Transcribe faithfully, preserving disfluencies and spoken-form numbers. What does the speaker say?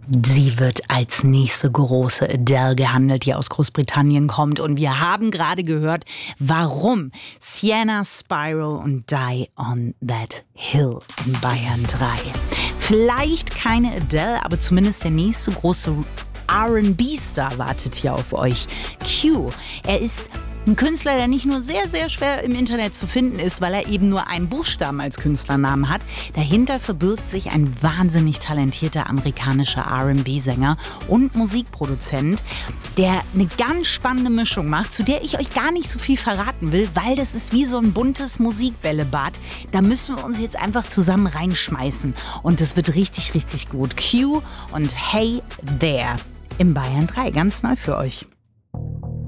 Sie wird als nächste große Adele gehandelt, die aus Großbritannien kommt. Und wir haben gerade gehört, warum Sienna Spyro und Die on That Hill in Bayern drei. Vielleicht keine Adele, aber zumindest der nächste große R and B-Star wartet hier auf euch. Q. Er ist ein Künstler, der nicht nur sehr, sehr schwer im Internet zu finden ist, weil er eben nur einen Buchstaben als Künstlernamen hat. Dahinter verbirgt sich ein wahnsinnig talentierter amerikanischer R and B-Sänger und Musikproduzent, der eine ganz spannende Mischung macht, zu der ich euch gar nicht so viel verraten will, weil das ist wie so ein buntes Musikbällebad. Da müssen wir uns jetzt einfach zusammen reinschmeißen. Und das wird richtig, richtig gut. Q und Hey There im Bayern drei, ganz neu für euch.